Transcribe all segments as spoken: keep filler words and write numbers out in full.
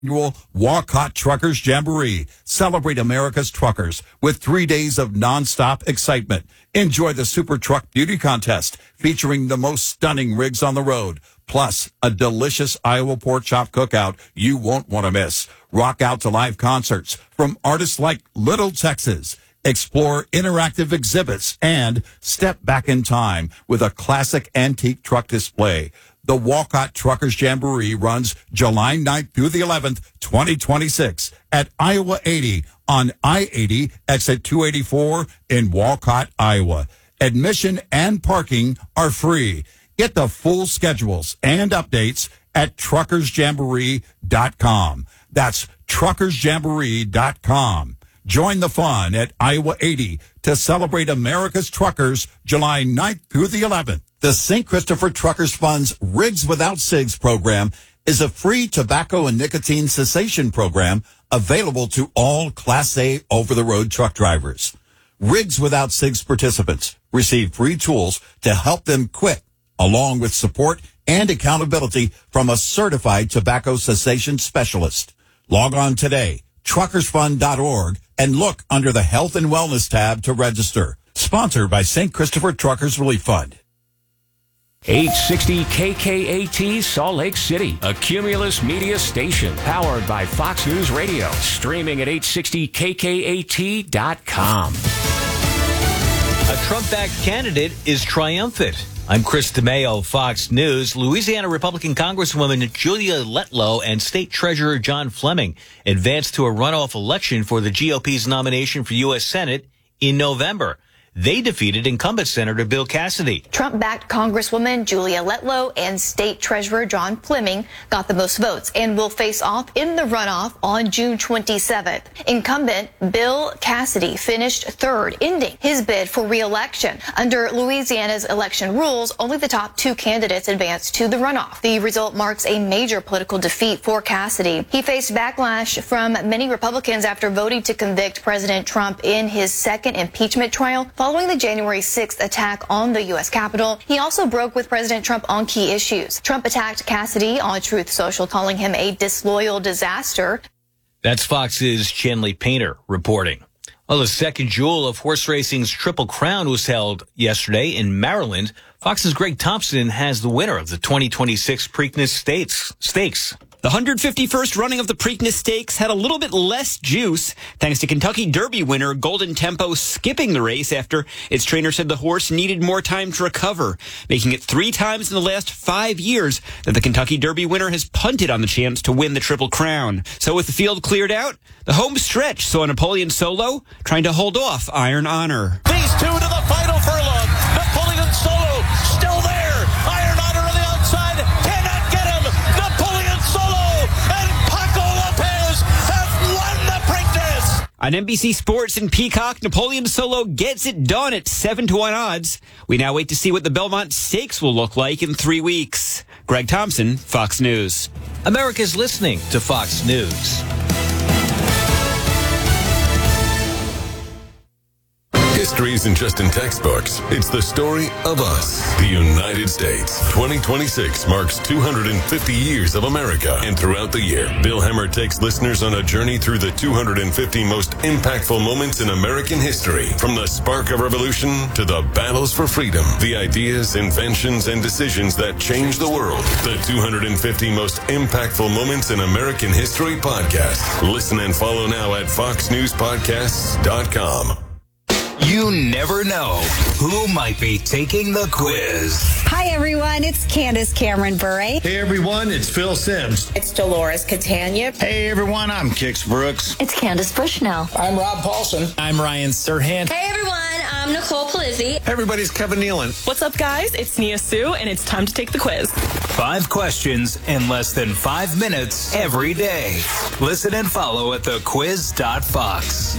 Annual Walcott Truckers Jamboree. Celebrate America's truckers with three days of nonstop excitement. Enjoy the Super Truck Beauty Contest featuring the most stunning rigs on the road, plus a delicious Iowa pork chop cookout you won't want to miss. Rock out to live concerts from artists like Little Texas. Explore interactive exhibits and step back in time with a classic antique truck display. The Walcott Truckers Jamboree runs July ninth through the eleventh, twenty twenty-six at Iowa eighty on I eighty, exit two eighty-four in Walcott, Iowa. Admission and parking are free. Get the full schedules and updates at truckers jamboree dot com. That's truckers jamboree dot com. Join the fun at Iowa eighty to celebrate America's truckers July ninth through the eleventh. The Saint Christopher Truckers Fund's Rigs Without Cigs program is a free tobacco and nicotine cessation program available to all Class A over-the-road truck drivers. Rigs Without Cigs participants receive free tools to help them quit, along with support and accountability from a certified tobacco cessation specialist. Log on today, truckers fund dot org, and look under the Health and Wellness tab to register. Sponsored by Saint Christopher Truckers Relief Fund. eight sixty K K A T Salt Lake City, a Cumulus media station powered by Fox News Radio, streaming at eight sixty K K A T dot com. A Trump-backed candidate is triumphant. I'm Chris DeMayo, Fox News. Louisiana Republican Congresswoman Julia Letlow and State Treasurer John Fleming advanced to a runoff election for the G O P's nomination for U S Senate in November. They defeated incumbent Senator Bill Cassidy. Trump-backed Congresswoman Julia Letlow and State Treasurer John Fleming got the most votes and will face off in the runoff on June twenty-seventh. Incumbent Bill Cassidy finished third, ending his bid for re-election. Under Louisiana's election rules, only the top two candidates advance to the runoff. The result marks a major political defeat for Cassidy. He faced backlash from many Republicans after voting to convict President Trump in his second impeachment trial. Following the January sixth attack on the U S Capitol, he also broke with President Trump on key issues. Trump attacked Cassidy on Truth Social, calling him a disloyal disaster. That's Fox's Chandley Painter reporting. Well, the second jewel of horse racing's Triple Crown was held yesterday in Maryland. Fox's Greg Thompson has the winner of the twenty twenty-six Preakness Stakes. Stakes. The one hundred fifty-first running of the Preakness Stakes had a little bit less juice thanks to Kentucky Derby winner Golden Tempo skipping the race after its trainer said the horse needed more time to recover, making it three times in the last five years that the Kentucky Derby winner has punted on the chance to win the Triple Crown. So with the field cleared out, the home stretch saw Napoleon Solo trying to hold off Iron Honor. These two to the final furlong. Napoleon Solo still there. Iron Honor on the outside. Cannot get him. Napoleon Solo and Paco Lopez have won the Preakness. On N B C Sports and Peacock, Napoleon Solo gets it done at seven to one odds. We now wait to see what the Belmont Stakes will look like in three weeks. Greg Thompson, Fox News. America's listening to Fox News. History isn't just in textbooks. It's the story of us, the United States. twenty twenty-six marks two hundred fifty years of America. And throughout the year, Bill Hemmer takes listeners on a journey through the two hundred fifty most impactful moments in American history. From the spark of revolution to the battles for freedom, the ideas, inventions, and decisions that changed the world. The two hundred fifty most impactful moments in American history podcast. Listen and follow now at fox news podcasts dot com. You never know who might be taking the quiz. Hi, everyone. It's Candace Cameron Bure. Hey, everyone. It's Phil Sims. It's Dolores Catania. Hey, everyone. I'm Kix Brooks. It's Candace Bushnell. I'm Rob Paulson. I'm Ryan Serhant. Hey, everyone. I'm Nicole Polizzi. Everybody's Kevin Nealon. What's up, guys? It's Nia Sue, and it's time to take the quiz. Five questions in less than five minutes every day. Listen and follow at the quiz dot fox.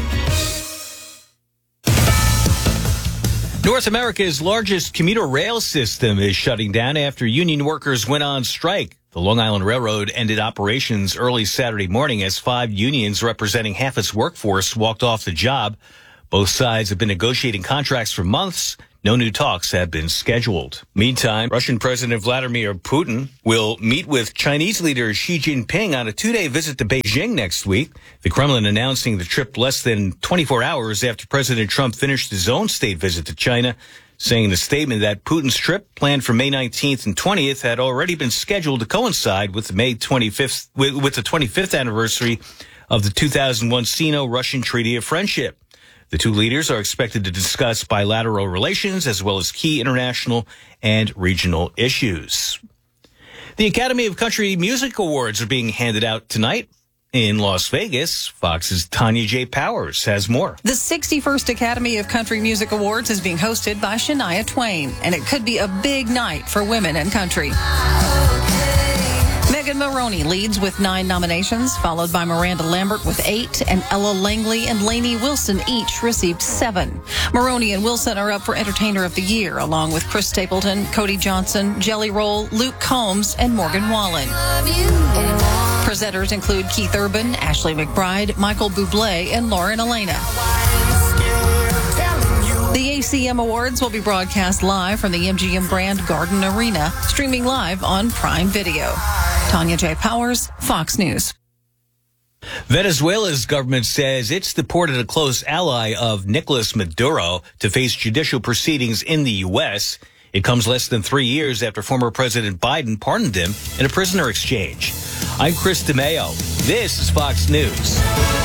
North America's largest commuter rail system is shutting down after union workers went on strike. The Long Island Railroad ended operations early Saturday morning as five unions representing half its workforce walked off the job. Both sides have been negotiating contracts for months. No new talks have been scheduled. Meantime, Russian President Vladimir Putin will meet with Chinese leader Xi Jinping on a two-day visit to Beijing next week. The Kremlin announcing the trip less than twenty-four hours after President Trump finished his own state visit to China, saying in a statement that Putin's trip, planned for May nineteenth and twentieth, had already been scheduled to coincide with the May twenty-fifth, with, with the twenty-fifth anniversary of the two thousand one Sino-Russian Treaty of Friendship. The two leaders are expected to discuss bilateral relations as well as key international and regional issues. The Academy of Country Music Awards are being handed out tonight in Las Vegas. Fox's Tanya J. Powers has more. The sixty-first Academy of Country Music Awards is being hosted by Shania Twain, and it could be a big night for women in country. Megan Maroney leads with nine nominations, followed by Miranda Lambert with eight, and Ella Langley and Lainey Wilson each received seven. Maroney and Wilson are up for Entertainer of the Year, along with Chris Stapleton, Cody Johnson, Jelly Roll, Luke Combs, and Morgan Wallen. Presenters include Keith Urban, Ashley McBride, Michael Bublé, and Lauren Elena. The A C M Awards will be broadcast live from the M G M Grand Garden Arena, streaming live on Prime Video. Tanya J. Powers, Fox News. Venezuela's government says it's deported a close ally of Nicolas Maduro to face judicial proceedings in the U S. It comes less than three years after former President Biden pardoned him in a prisoner exchange. I'm Chris DeMeo. This is Fox News.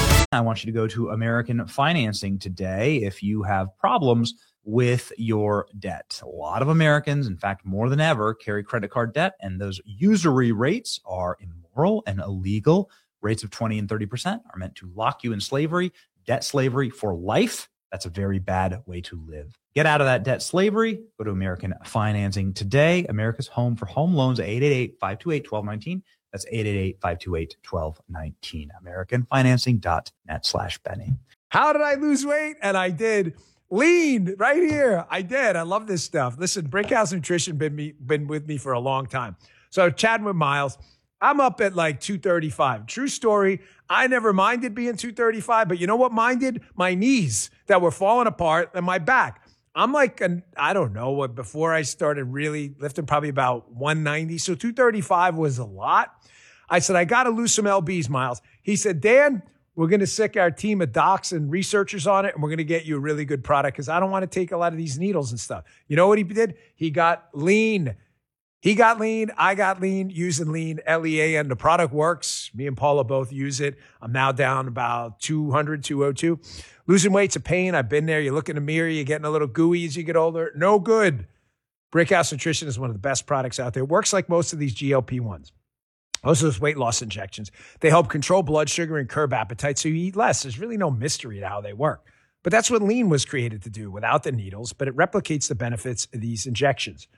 I want you to go to American Financing today if you have problems with your debt. A lot of Americans, in fact, more than ever, carry credit card debt, and those usury rates are immoral and illegal. Rates of twenty and thirty percent are meant to lock you in slavery, debt slavery for life. That's a very bad way to live. Get out of that debt slavery. Go to American Financing today. America's home for home loans, eight eight eight, five two eight, one two one nine. That's eight eight eight, five two eight, one two one nine. American Financing dot net slash Benny. How did I lose weight? And I did. Lean right here. I did. I love this stuff. Listen, Brickhouse Nutrition been me, been with me for a long time. So chatting with Miles, I'm up at like two thirty-five. True story. I never minded being two thirty-five, but you know what minded? My knees that were falling apart and my back. I'm like, an, I don't know, before I started really lifting, probably about one ninety. So two thirty-five was a lot. I said, I got to lose some L Bs, Miles. He said, Dan, we're going to sick our team of docs and researchers on it, and we're going to get you a really good product because I don't want to take a lot of these needles and stuff. You know what he did? He got lean. He got lean. I got lean using lean, L E A N. The product works. Me and Paula both use it. I'm now down about two hundred, two oh two. Losing weight's a pain. I've been there. You look in the mirror, you're getting a little gooey as you get older. No good. Brickhouse Nutrition is one of the best products out there. It works like most of these G L P ones. Most of those weight loss injections. They help control blood sugar and curb appetite so you eat less. There's really no mystery to how they work. But that's what lean was created to do without the needles, but it replicates the benefits of these injections.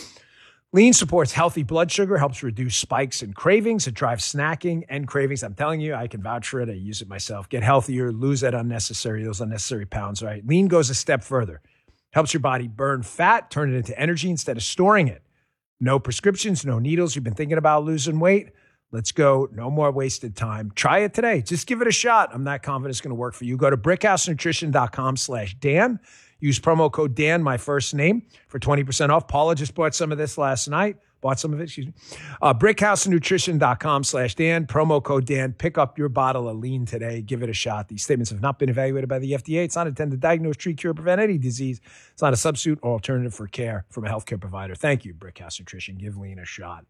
Lean supports healthy blood sugar, helps reduce spikes and cravings. It drives snacking and cravings. I'm telling you, I can vouch for it. I use it myself. Get healthier, lose that unnecessary, those unnecessary pounds, right? Lean goes a step further. Helps your body burn fat, turn it into energy instead of storing it. No prescriptions, no needles. You've been thinking about losing weight? Let's go. No more wasted time. Try it today. Just give it a shot. I'm not confident it's going to work for you. Go to brickhousenutrition.com slash Dan. Use promo code Dan, my first name, for twenty percent off. Paula just bought some of this last night. Bought some of it, excuse me. Uh, brickhousenutrition.com slash Dan. Promo code Dan. Pick up your bottle of lean today. Give it a shot. These statements have not been evaluated by the F D A. It's not intended to diagnose, treat, cure, prevent any disease. It's not a substitute or alternative for care from a healthcare provider. Thank you, Brickhouse Nutrition. Give lean a shot.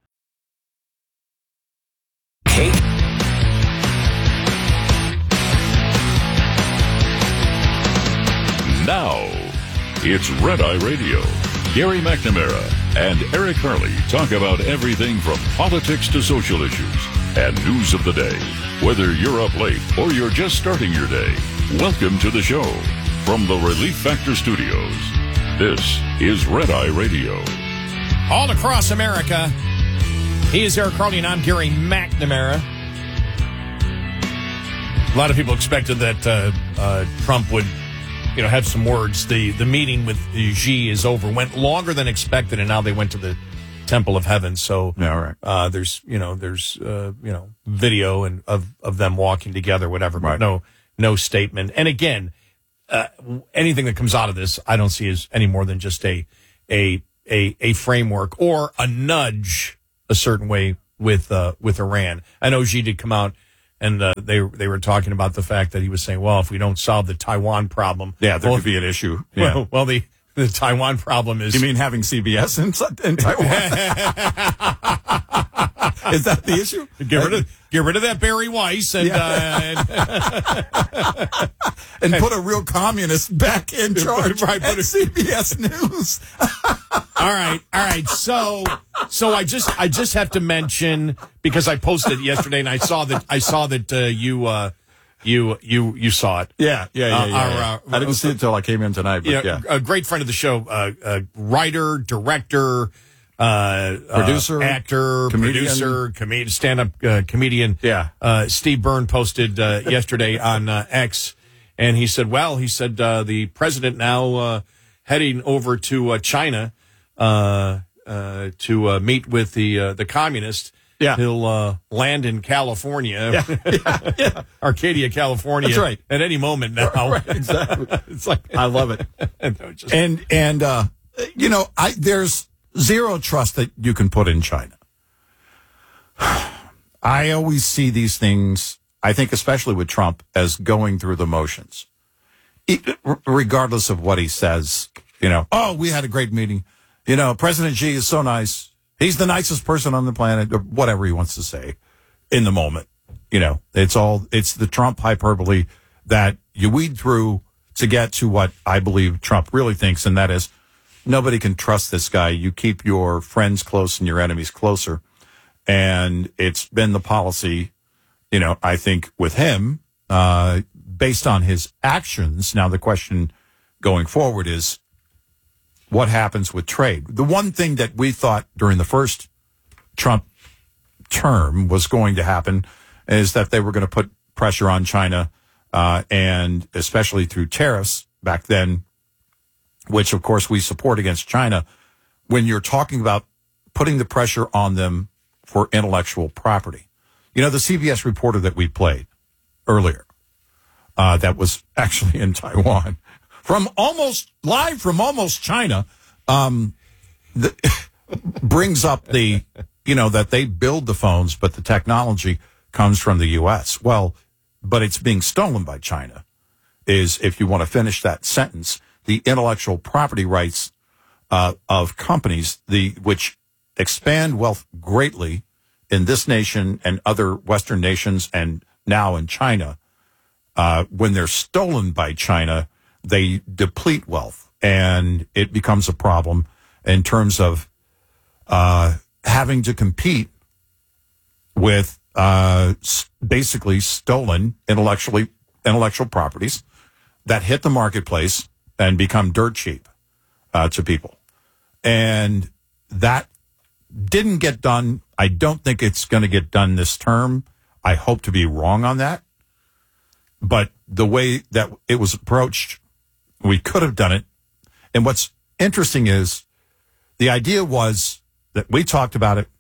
Kate. Now, it's Red Eye Radio. Gary McNamara and Eric Harley talk about everything from politics to social issues and news of the day. Whether you're up late or you're just starting your day, welcome to the show. From the Relief Factor Studios, this is Red Eye Radio. All across America, he is Eric Harley and I'm Gary McNamara. A lot of people expected that uh, uh, Trump would you know, have some words. The the meeting with Xi is over. Went longer than expected, and now they went to the Temple of Heaven. So yeah, right. uh, there's you know there's uh, you know video and of of them walking together, whatever. But right. no no statement. And again, uh, anything that comes out of this, I don't see as any more than just a a a, a framework or a nudge a certain way with uh, with Iran. I know Xi did come out and uh, they they were talking about the fact that he was saying, well, if we don't solve the Taiwan problem, yeah, there well, could be an issue. Yeah. Well, well, the the Taiwan problem is. You mean having C B S in, in Taiwan? Is that the issue? Get rid of get rid of that Barry Weiss and yeah. uh, and, and put a real communist back in charge. Right, at C B S News. all right, all right. So, so I just I just have to mention, because I posted it yesterday and I saw that I saw that uh, you uh, you you you saw it. Yeah, yeah, yeah. Uh, yeah, our, yeah. Uh, I didn't see it until I came in tonight. But yeah, yeah, a great friend of the show, uh, uh, writer, director. Uh, producer, uh, actor, comedian. producer, comedian, stand-up uh, comedian. Yeah. Uh, Steve Byrne posted uh, yesterday on uh, X, and he said, well, he said, uh, the president now uh, heading over to uh, China uh, uh, to uh, meet with the uh, the communists. Yeah. He'll uh, land in California, yeah. Yeah. Yeah. Arcadia, California. That's right. At any moment now. Right, exactly. It's like, I love it. just, and, and, uh, you know, I, there's zero trust that you can put in China. I always see these things, I think especially with Trump, as going through the motions. It, regardless of what he says, you know, oh, we had a great meeting. You know, President Xi is so nice. He's the nicest person on the planet, or whatever he wants to say in the moment. You know, it's all, it's the Trump hyperbole that you weed through to get to what I believe Trump really thinks, and that is nobody can trust this guy. You keep your friends close and your enemies closer. And it's been the policy, you know, I think with him, uh, based on his actions. Now, the question going forward is what happens with trade? The one thing that we thought during the first Trump term was going to happen is that they were going to put pressure on China, uh, and especially through tariffs back then, which of course we support against China. When you're talking about putting the pressure on them for intellectual property, you know, the C B S reporter that we played earlier, uh, that was actually in Taiwan, from almost live from almost China, um, the, brings up the, you know, that they build the phones, but the technology comes from the U S. Well, but it's being stolen by China is, if you want to finish that sentence, the intellectual property rights uh, of companies, the which expand wealth greatly in this nation and other Western nations and now in China, uh, when they're stolen by China, they deplete wealth, and it becomes a problem in terms of uh, having to compete with uh, basically stolen intellectually intellectual properties that hit the marketplace and become dirt cheap uh, to people. And that didn't get done. I don't think it's going to get done this term. I hope to be wrong on that. But the way that it was approached, we could have done it. And what's interesting is the idea was that we talked about it.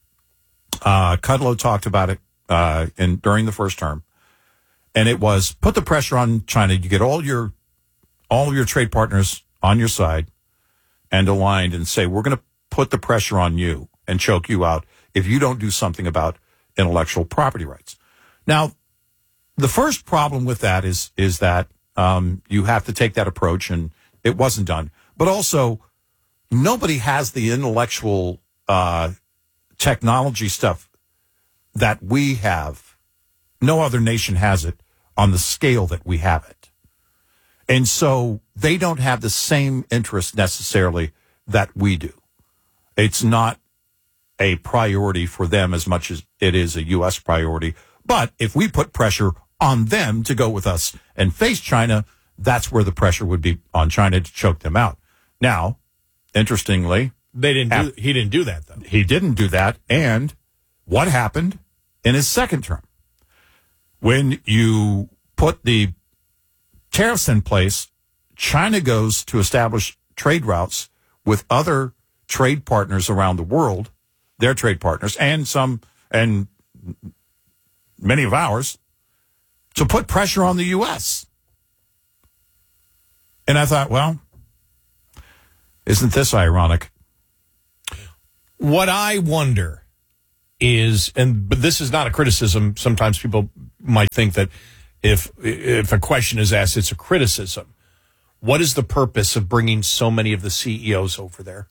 Uh, Kudlow talked about it uh, in during the first term. And it was put the pressure on China. You get all your all of your trade partners on your side and aligned and say, we're going to put the pressure on you and choke you out if you don't do something about intellectual property rights. Now, the first problem with that is is that um, you have to take that approach, and it wasn't done. But also, nobody has the intellectual uh, technology stuff that we have. No other nation has it on the scale that we have it. And so they don't have the same interest necessarily that we do. It's not a priority for them as much as it is a U S priority. But if we put pressure on them to go with us and face China, that's where the pressure would be on China to choke them out. Now, interestingly, they didn't do, he didn't do that, though. He didn't do that. And what happened in his second term? When you put the tariffs in place, China goes to establish trade routes with other trade partners around the world, their trade partners, and some, and many of ours, to put pressure on the U S. And I thought, well, isn't this ironic? What I wonder is, and but this is not a criticism. Sometimes people might think that if if a question is asked, it's a criticism. What is the purpose of bringing so many of the C E Os over there?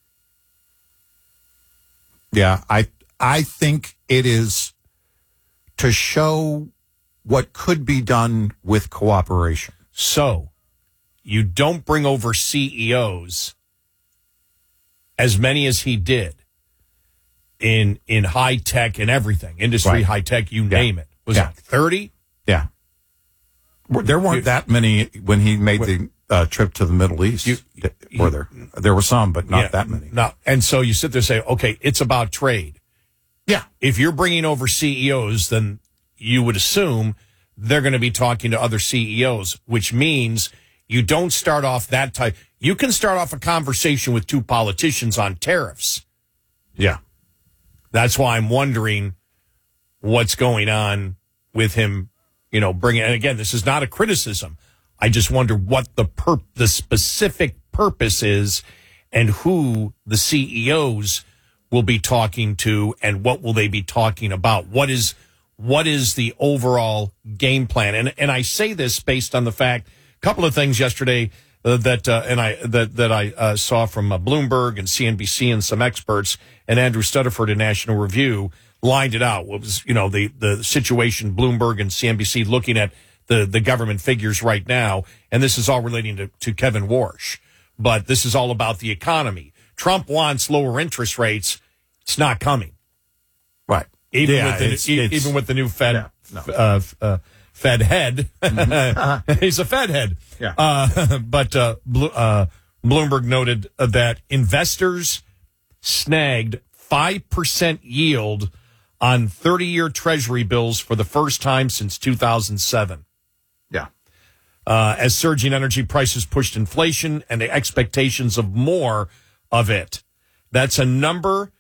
Yeah, I I think it is to show what could be done with cooperation. So, you don't bring over C E Os, as many as he did, in in high tech and everything, industry, Right. high tech, you Yeah. name it. Was Yeah. it thirty? Yeah. There weren't that many when he made the uh, trip to the Middle East. You- were there? There were some, but not Yeah, that many. No, and so you sit there and say, okay, it's about trade. Yeah. If you're bringing over C E Os, then you would assume they're going to be talking to other C E Os, which means you don't start off that type. You can start off a conversation with two politicians on tariffs. Yeah. That's why I'm wondering what's going on with him, you know, bringing, and again, this is not a criticism. I just wonder what the per, the specific purpose is and who the C E Os will be talking to and what will they be talking about. What is, what is the overall game plan? And, and I say this based on the fact, a couple of things yesterday uh, that, uh, and I, that, that I uh, saw from uh, Bloomberg and C N B C and some experts, and Andrew Studiford in National Review lined it out. What was, you know, the, the situation, Bloomberg and C N B C looking at the, the government figures right now. And this is all relating to, to Kevin Warsh, but this is all about the economy. Trump wants lower interest rates. It's not coming. Right. Even Yeah, with the, it's- e- it's- even with the new Fed, Yeah, no. uh, uh, Fed head, Mm-hmm. he's a Fed head. Yeah. Uh, but uh, Blo- uh, Bloomberg noted that investors snagged five percent yield on thirty-year Treasury bills for the first time since two thousand seven. Yeah. Uh, as surging energy prices pushed inflation and the expectations of more of it. That's a number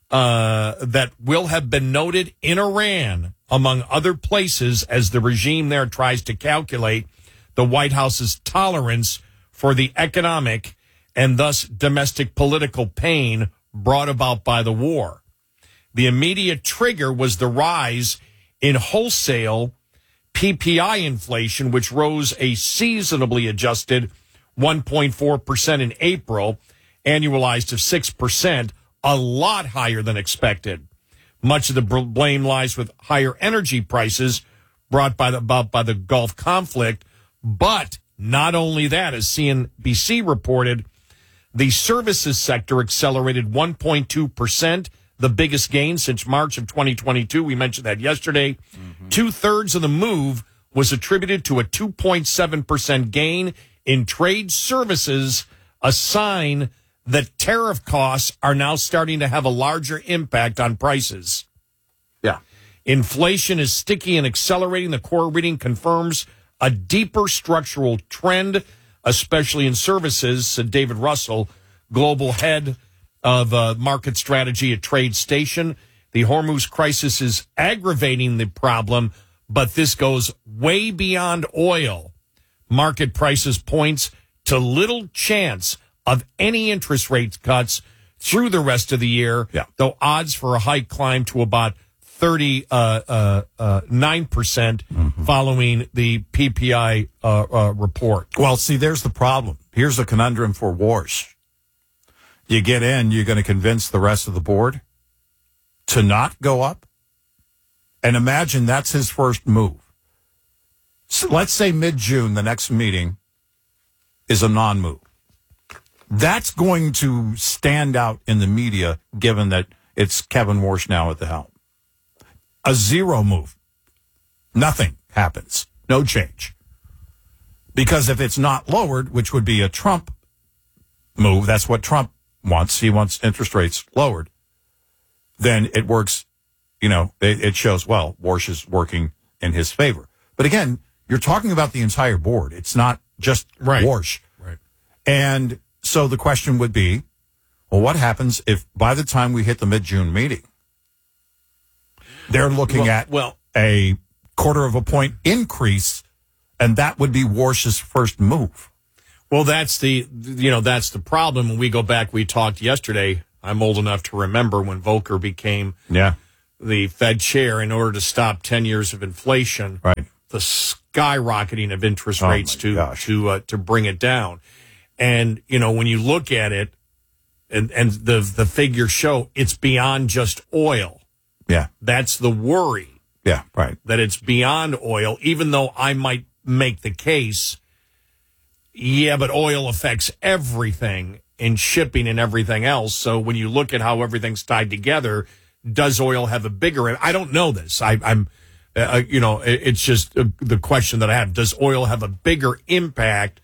uh, that will have been noted in Iran, among other places, as the regime there tries to calculate the White House's tolerance for the economic and thus domestic political pain brought about by the war. The immediate trigger was the rise in wholesale P P I inflation, which rose a seasonably adjusted one point four percent in April, annualized to six percent, a lot higher than expected. Much of the bl- blame lies with higher energy prices brought by the, about by the Gulf conflict. But not only that, as C N B C reported, the services sector accelerated one point two percent, the biggest gain since March of twenty twenty-two. We mentioned that yesterday. Mm-hmm. Two-thirds of the move was attributed to a two point seven percent gain in trade services, a sign that tariff costs are now starting to have a larger impact on prices. Yeah. Inflation is sticky and accelerating. The core reading confirms a deeper structural trend, especially in services, said David Russell, global head of uh, market strategy at Trade Station. The Hormuz crisis is aggravating the problem, but this goes way beyond oil. Market prices points to little chance of any interest rate cuts through the rest of the year, yeah. though odds for a hike climb to about thirty-nine uh, uh, uh, nine percent mm-hmm. following the P P I uh, uh, report. Well, see, there's the problem. Here's the conundrum for Warsh. You get in, you're going to convince the rest of the board to not go up? And imagine that's his first move. So let's say mid-June, the next meeting is a non-move. That's going to stand out in the media, given that it's Kevin Warsh now at the helm. A zero move. Nothing happens. No change. Because if it's not lowered, which would be a Trump move, that's what Trump wants. He wants interest rates lowered. Then it works, you know, it, it shows, well, Warsh is working in his favor. But again, you're talking about the entire board. It's not just right. Warsh. Right. And so the question would be, well, what happens if by the time we hit the mid-June meeting, they're looking well, at well, a quarter of a point increase, and that would be Warsh's first move? Well, that's the, you know, that's the problem. When we go back, we talked yesterday. I'm old enough to remember when Volcker became yeah. the Fed chair in order to stop ten years of inflation. Right. The skyrocketing of interest Oh, rates my to gosh. to uh, to bring it down. And, you know, when you look at it and, and the the figures show it's beyond just oil. Yeah. That's the worry. Yeah, right. That it's beyond oil, even though I might make the case, yeah, but oil affects everything in shipping and everything else. So when you look at how everything's tied together, does oil have a bigger, I don't know this. I, I'm, uh, you know, it, it's just uh, the question that I have. Does oil have a bigger impact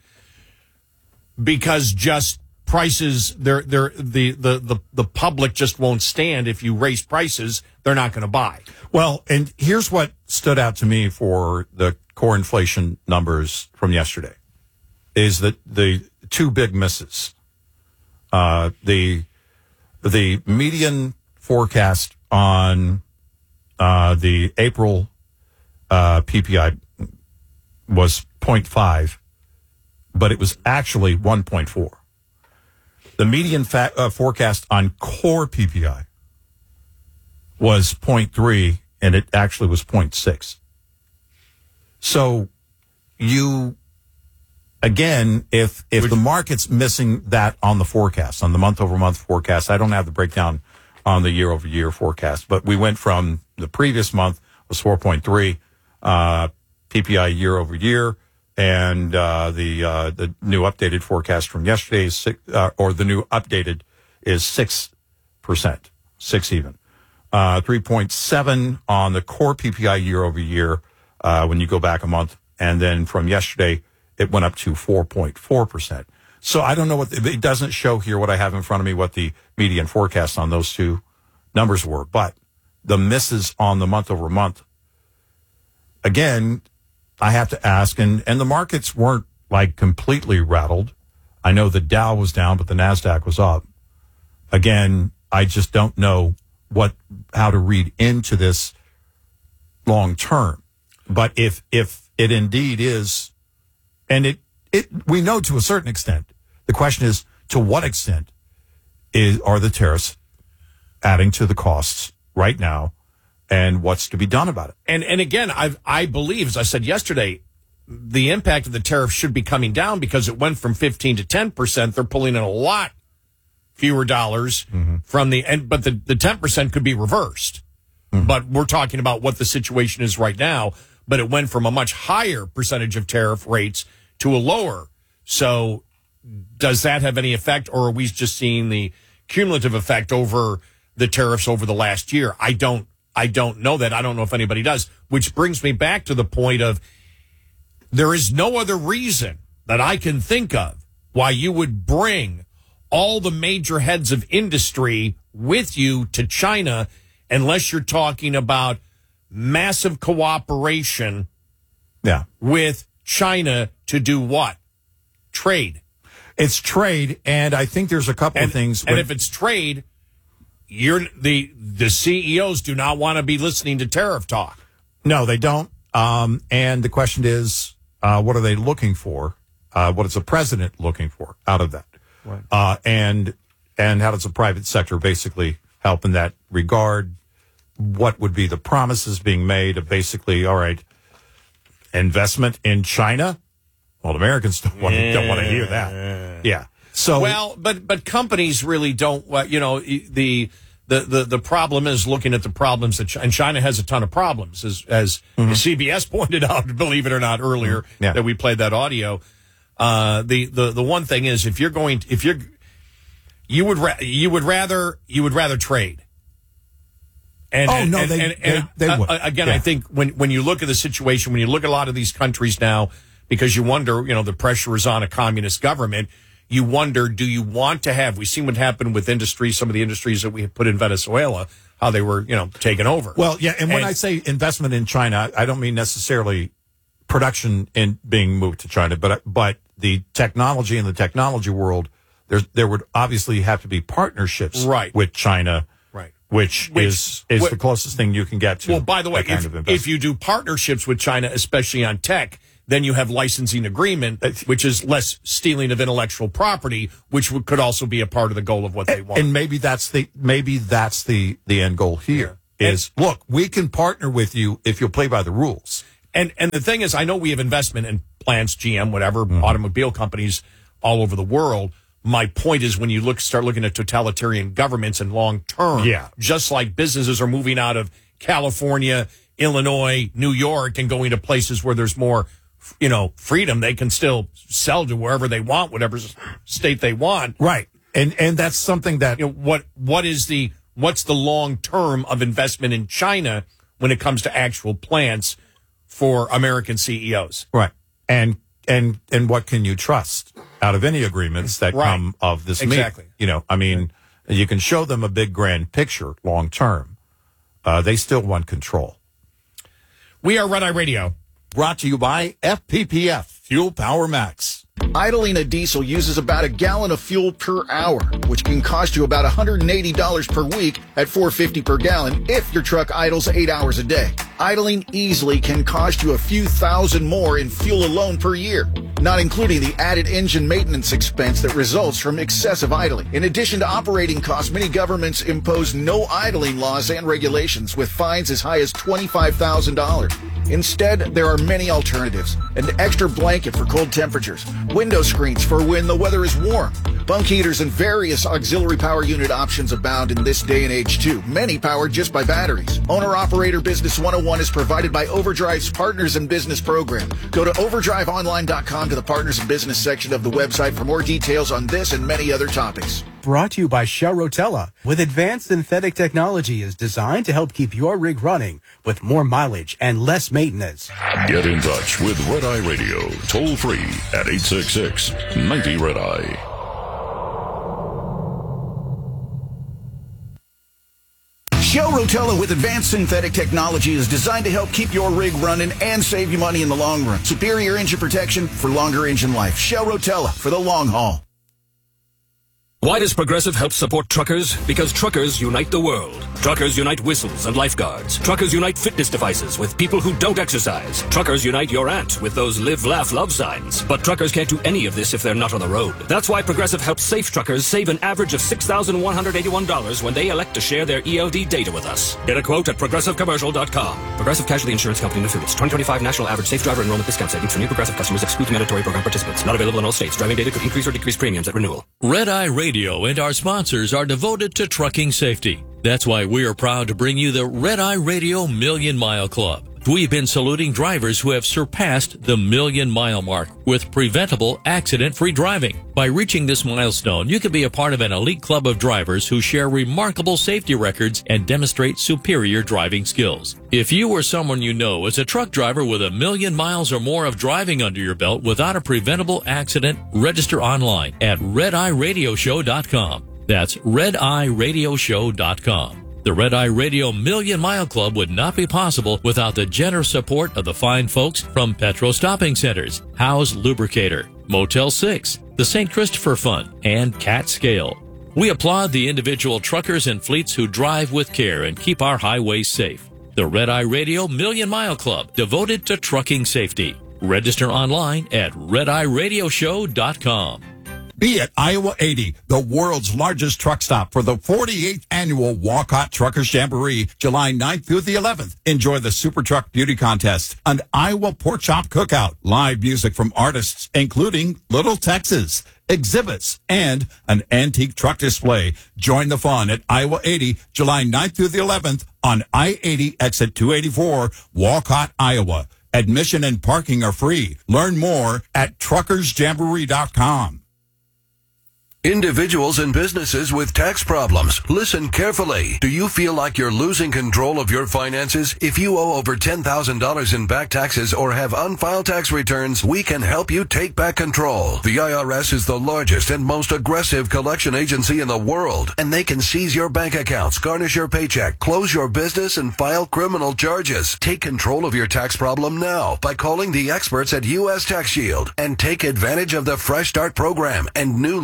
because just prices, they're, they're, the, the, the, the public just won't stand if you raise prices, they're not going to buy. Well, and here's what stood out to me for the core inflation numbers from yesterday is that the two big misses. Uh, the the median forecast on uh, the April uh, P P I was zero point five, but it was actually one point four. The median fa- uh, forecast on core P P I was zero point three, and it actually was zero point six. So you, again, if if the market's missing that on the forecast, on the month-over-month forecast, I don't have the breakdown on the year-over-year forecast, but we went from the previous month was four point three uh, P P I year-over-year, and uh, the uh, the new updated forecast from yesterday is six, uh, or the new updated is six percent, six even. Uh, three point seven on the core P P I year over year uh, when you go back a month. And then from yesterday, it went up to four point four percent. So I don't know what, the, it doesn't show here what I have in front of me, what the median forecast on those two numbers were. But the misses on the month over month, again, I have to ask, and, and the markets weren't like completely rattled. I know the Dow was down, but the NASDAQ was up. Again, I just don't know what, how to read into this long term. But if, if it indeed is, and it, it, we know to a certain extent, the question is to what extent is, are the tariffs adding to the costs right now and what's to be done about it? And, and again, I, I believe, as I said yesterday, the impact of the tariff should be coming down because it went from fifteen to ten percent. They're pulling in a lot fewer dollars mm-hmm. from the, and, but the, the ten percent could be reversed. Mm-hmm. But we're talking about what the situation is right now. But it went from a much higher percentage of tariff rates to a lower. So does that have any effect, or are we just seeing the cumulative effect over the tariffs over the last year? I don't, I don't know that. I don't know if anybody does, which brings me back to the point of there is no other reason that I can think of why you would bring all the major heads of industry with you to China unless you're talking about massive cooperation yeah. with China to do what? Trade. It's trade, and I think there's a couple and, of things. And when, if it's trade, you're the the C E Os do not want to be listening to tariff talk. No, they don't. Um, and the question is, uh, what are they looking for? Uh, what is the president looking for out of that? Right. Uh, and and how does the private sector basically help in that regard? What would be the promises being made of basically, all right, investment in China? Well, Americans don't want to, don't want to hear that. Yeah. So well, but but companies really don't. You know, the the the the problem is looking at the problems that and China has a ton of problems, as as mm-hmm. C B S pointed out. Believe it or not, earlier mm-hmm. yeah. that we played that audio. Uh, the the the one thing is, if you're going, if you're, you would ra- you would rather you would rather trade. And, oh and, no, and, they, and, they, and, they uh, would. Again, yeah. I think when when you look at the situation, when you look at a lot of these countries now, because you wonder, you know, the pressure is on a communist government. You wonder, do you want to have? We've seen what happened with industry, some of the industries that we put in Venezuela, how they were, you know, taken over. Well, yeah, and, and when I say investment in China, I don't mean necessarily production in being moved to China, but but the technology in the technology world, there there would obviously have to be partnerships right. with China. Right. Which, which is is which, the closest thing you can get to. Well, by the way, if, kind of if you do partnerships with China, especially on tech, then you have licensing agreement, which is less stealing of intellectual property, which would, could also be a part of the goal of what they want. And maybe that's the maybe that's the the end goal here. Yeah. Is and, look, we can partner with you if you'll play by the rules. And and the thing is, I know we have investment in plants, G M, whatever, mm-hmm. automobile companies all over the world. My point is, when you look start looking at totalitarian governments and long term, yeah. just like businesses are moving out of California, Illinois, New York, and going to places where there's more, you know, freedom, they can still sell to wherever they want, whatever state they want. Right. And and that's something that you know, what what is the what's the long term of investment in China when it comes to actual plants for American C E Os? Right. And and and what can you trust out of any agreements that right. come of this exactly. meeting? You know, I mean, you can show them a big grand picture long term. Uh, they still want control. We are Red Eye Radio. Brought to you by F P P F, Fuel Power Max. Idling a diesel uses about a gallon of fuel per hour, which can cost you about one hundred eighty dollars per week at four dollars and fifty cents per gallon if your truck idles eight hours a day. Idling easily can cost you a few thousand more in fuel alone per year, not including the added engine maintenance expense that results from excessive idling. In addition to operating costs, many governments impose no idling laws and regulations with fines as high as twenty-five thousand dollars. Instead, there are many alternatives. An extra blanket for cold temperatures, window screens for when the weather is warm, bunk heaters, and various auxiliary power unit options abound in this day and age too, many powered just by batteries. Owner-Operator Business one oh one is provided by Overdrive's Partners in Business program. Go to overdrive online dot com to the Partners in Business section of the website for more details on this and many other topics. Brought to you by Shell Rotella. With advanced synthetic technology is designed to help keep your rig running with more mileage and less maintenance. Get in touch with Red Eye Radio, toll free at eight six six, ninety, Red Eye. Shell Rotella with advanced synthetic technology is designed to help keep your rig running and save you money in the long run. Superior engine protection for longer engine life. Shell Rotella for the long haul. Why does Progressive help support truckers? Because truckers unite the world. Truckers unite whistles and lifeguards. Truckers unite fitness devices with people who don't exercise. Truckers unite your aunt with those live, laugh, love signs. But truckers can't do any of this if they're not on the road. That's why Progressive helps safe truckers save an average of six thousand one hundred eighty-one dollars when they elect to share their E L D data with us. Get a quote at progressive commercial dot com. Progressive Casualty Insurance Company and affiliates. twenty twenty-five National Average Safe Driver Enrollment Discount Savings for new Progressive customers excluding mandatory program participants. Not available in all states. Driving data could increase or decrease premiums at renewal. Red Eye Radio and our sponsors are devoted to trucking safety. That's why we are proud to bring you the Red Eye Radio Million Mile Club. We've been saluting drivers who have surpassed the million mile mark with preventable accident-free driving. By reaching this milestone, you can be a part of an elite club of drivers who share remarkable safety records and demonstrate superior driving skills. If you or someone you know is a truck driver with a million miles or more of driving under your belt without a preventable accident, register online at red eye radio show dot com. That's red eye radio show dot com. The Red Eye Radio Million Mile Club would not be possible without the generous support of the fine folks from Petro Stopping Centers, Howe's Lubricator, Motel six, the Saint Christopher Fund, and Cat Scale. We applaud the individual truckers and fleets who drive with care and keep our highways safe. The Red Eye Radio Million Mile Club, devoted to trucking safety. Register online at red eye radio show dot com. Be at Iowa eighty, the world's largest truck stop for the forty-eighth annual Walcott Truckers Jamboree, July ninth through the eleventh. Enjoy the Super Truck Beauty Contest, an Iowa Pork Chop Cookout, live music from artists including Little Texas, exhibits, and an antique truck display. Join the fun at Iowa eighty, July ninth through the eleventh on I eighty exit two eighty-four, Walcott, Iowa. Admission and parking are free. Learn more at truckers jamboree dot com. Individuals and businesses with tax problems, listen carefully. Do you feel like you're losing control of your finances? If you owe over ten thousand dollars in back taxes or have unfiled tax returns, we can help you take back control. The I R S is the largest and most aggressive collection agency in the world, and they can seize your bank accounts, garnish your paycheck, close your business, and file criminal charges. Take control of your tax problem now by calling the experts at U S Tax Shield and take advantage of the Fresh Start program and new laws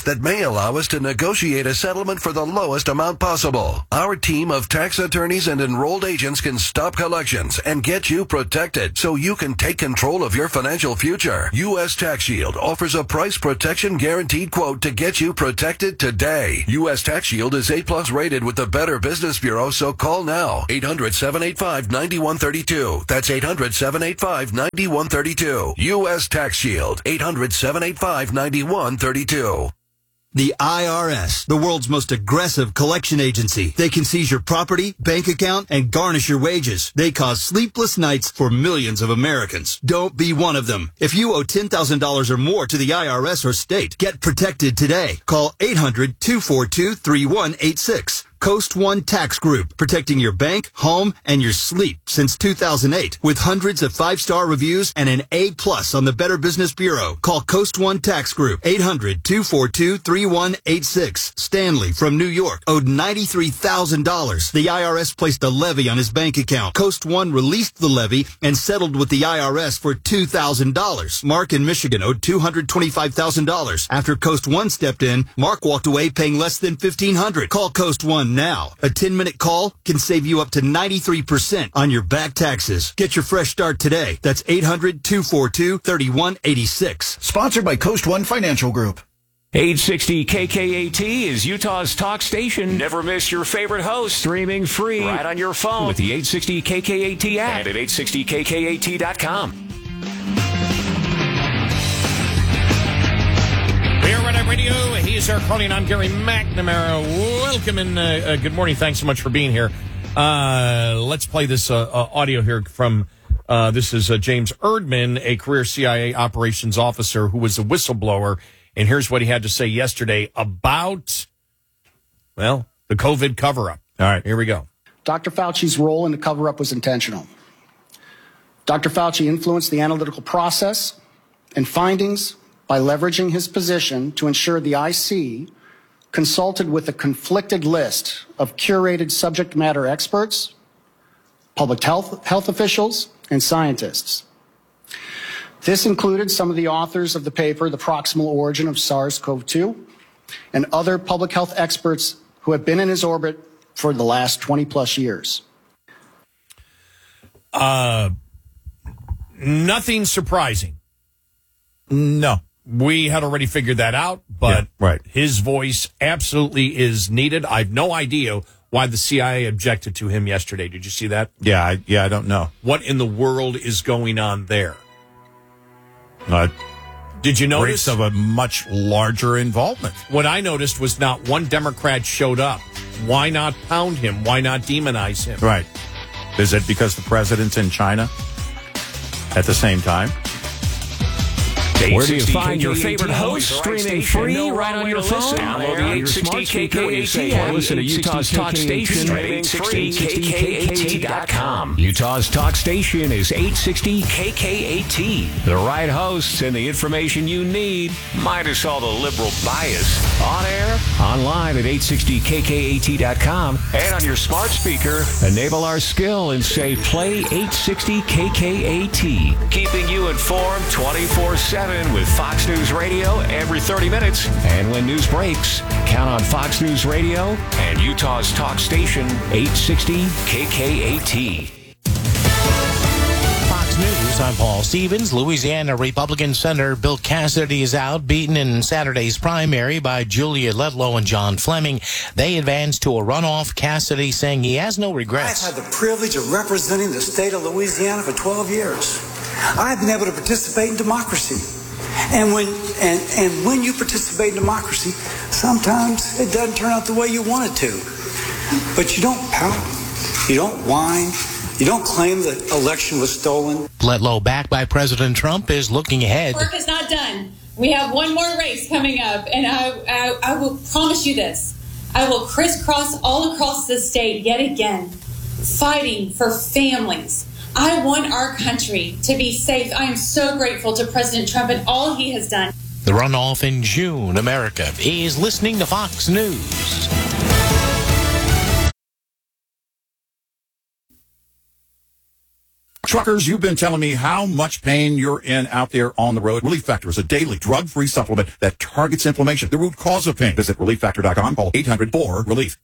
that may allow us to negotiate a settlement for the lowest amount possible. Our team of tax attorneys and enrolled agents can stop collections and get you protected so you can take control of your financial future. U S Tax Shield offers a price protection guaranteed quote to get you protected today. U S Tax Shield is A plus rated with the Better Business Bureau, so call now. eight hundred, seven eight five, nine one three two. That's eight hundred, seven eight five, nine one three two. U S Tax Shield. eight hundred, seven eight five, nine one three two. The I R S, the world's most aggressive collection agency. They can seize your property, bank account, and garnish your wages. They cause sleepless nights for millions of Americans. Don't be one of them. If you owe ten thousand dollars or more to the I R S or state, get protected today. Call eight hundred, two four two, three one eight six. Coast One Tax Group, protecting your bank, home, and your sleep since two thousand eight. With hundreds of five-star reviews and an A plus on the Better Business Bureau. Call Coast One Tax Group, eight hundred, two four two, three one eight six. Stanley from New York owed ninety-three thousand dollars. The I R S placed a levy on his bank account. Coast One released the levy and settled with the I R S for two thousand dollars. Mark in Michigan owed two hundred twenty-five thousand dollars. After Coast One stepped in, Mark walked away paying less than fifteen hundred dollars. Call Coast One now. A ten-minute call can save you up to ninety-three percent on your back taxes. Get your fresh start today. That's eight hundred, two four two, three one eight six. Sponsored by Coast One Financial Group. eight sixty K K A T is Utah's talk station. Never miss your favorite host. Streaming free right on your phone with the eight sixty K K A T app and at eight sixty K K A T dot com. We're Red Eye Radio. He's Eric Carly, and I'm Gary McNamara. Welcome and uh, uh, good morning. Thanks so much for being here. Uh, let's play this uh, uh, audio here from, uh, this is uh, James Erdman, a career C I A operations officer who was a whistleblower. And here's what he had to say yesterday about, well, the COVID cover-up. All right, here we go. Doctor Fauci's role in the cover-up was intentional. Doctor Fauci influenced the analytical process and findings by leveraging his position to ensure the I C consulted with a conflicted list of curated subject matter experts, public health, health officials, and scientists. This included some of the authors of the paper, The Proximal Origin of SARS CoV two, and other public health experts who have been in his orbit for the last twenty plus years. Uh, nothing surprising. No. We had already figured that out, but yeah, right. His voice absolutely is needed. I have no idea why the C I A objected to him yesterday. Did you see that? Yeah, I, yeah, I don't know. What in the world is going on there? Uh, Did you notice? Of a much larger involvement. What I noticed was not one Democrat showed up. Why not pound him? Why not demonize him? Right. Is it because the president's in China at the same time? Where do you find your favorite host? Streaming free right on your phone. Download the eight sixty K K A T app. Listen to Utah's talk station. Streaming free. K K A T dot com. Utah's talk station is eight sixty K K A T. The right hosts and the information you need, minus all the liberal bias. On air, online at eight sixty K K A T dot com, and on your smart speaker, enable our skill and say play eight sixty K K A T. Keeping you informed twenty-four seven. With Fox News Radio every thirty minutes. And when news breaks, count on Fox News Radio and Utah's talk station, eight sixty K K A T. Fox News, I'm Paul Stevens. Louisiana Republican Senator Bill Cassidy is out, beaten in Saturday's primary by Julia Letlow and John Fleming. They advanced to a runoff, Cassidy saying he has no regrets. I've had the privilege of representing the state of Louisiana for twelve years. I've been able to participate in democracy. And when and, and when you participate in democracy, sometimes it doesn't turn out the way you want it to. But you don't pout, you don't whine, you don't claim the election was stolen. Letlow, backed by President Trump, is looking ahead. Work is not done. We have one more race coming up, and I, I, I will promise you this. I will crisscross all across the state yet again, fighting for families. I want our country to be safe. I am so grateful to President Trump and all he has done. The runoff in June. America is listening to Fox News. Truckers, you've been telling me how much pain you're in out there on the road. Relief Factor is a daily drug-free supplement that targets inflammation, the root cause of pain. Visit relief factor dot com. Call eight hundred four relief.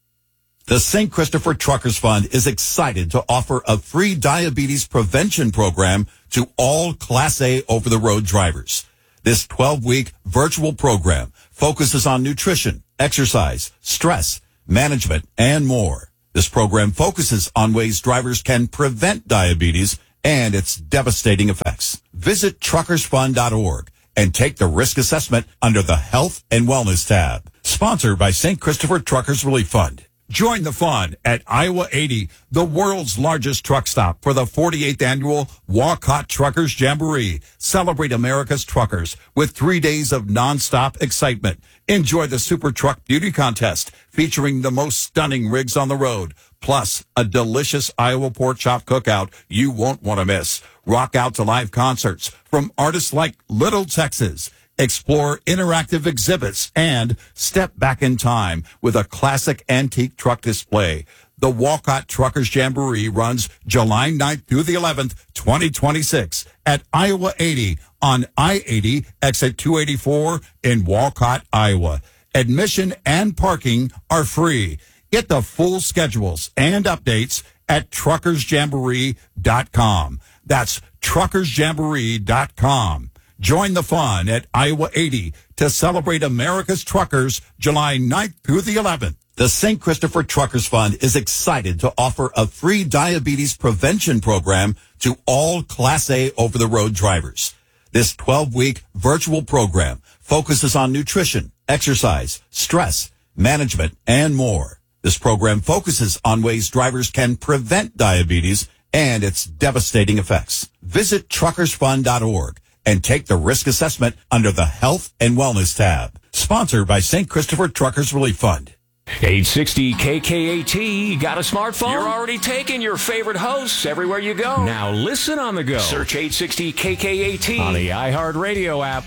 The Saint Christopher Truckers Fund is excited to offer a free diabetes prevention program to all Class A over-the-road drivers. This twelve-week virtual program focuses on nutrition, exercise, stress, management, and more. This program focuses on ways drivers can prevent diabetes and its devastating effects. Visit truckers fund dot org and take the risk assessment under the Health and Wellness tab. Sponsored by Saint Christopher Truckers Relief Fund. Join the fun at Iowa eighty, the world's largest truck stop, for the forty-eighth annual Walcott Truckers Jamboree. Celebrate America's truckers with three days of nonstop excitement. Enjoy the Super Truck Beauty Contest featuring the most stunning rigs on the road, plus a delicious Iowa pork chop cookout you won't want to miss. Rock out to live concerts from artists like Little Texas. Explore interactive exhibits and step back in time with a classic antique truck display. The Walcott Truckers Jamboree runs July ninth through the eleventh, twenty twenty-six at Iowa eighty on I eighty, exit two eighty-four in Walcott, Iowa. Admission and parking are free. Get the full schedules and updates at truckers jamboree dot com. That's truckers jamboree dot com. Join the fun at Iowa eighty to celebrate America's truckers July ninth through the eleventh. The Saint Christopher Truckers Fund is excited to offer a free diabetes prevention program to all Class A over-the-road drivers. This twelve-week virtual program focuses on nutrition, exercise, stress, management, and more. This program focuses on ways drivers can prevent diabetes and its devastating effects. Visit truckers fund dot org and take the risk assessment under the Health and Wellness tab. Sponsored by Saint Christopher Truckers Relief Fund. eight sixty K K A T, got a smartphone? You're already taking your favorite hosts everywhere you go. Now listen on the go. Search eight sixty K K A T on the iHeartRadio app.